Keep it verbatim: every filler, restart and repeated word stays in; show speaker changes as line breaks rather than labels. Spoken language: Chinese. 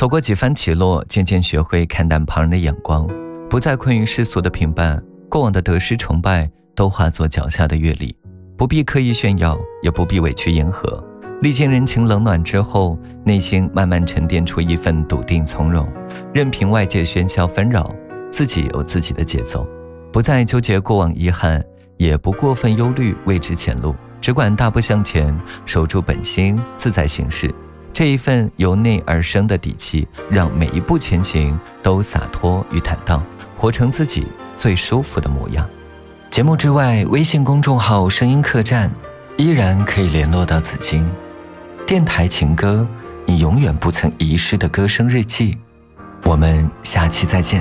走过几番起落，渐渐学会看淡旁人的眼光，不再困于世俗的评判，过往的得失崇拜都化作脚下的阅历，不必刻意炫耀，也不必委屈迎合。历经人情冷暖之后，内心慢慢沉淀出一份笃定从容，任凭外界喧嚣纷扰，自己有自己的节奏，不再纠结过往遗憾，也不过分忧虑未知前路，只管大步向前，守住本心，自在行事。这一份由内而生的底气，让每一步前行都洒脱与坦荡，活成自己最舒服的模样。节目之外，微信公众号声音客栈依然可以联络到紫荆。电台情歌，你永远不曾遗失的歌声日记。我们下期再见。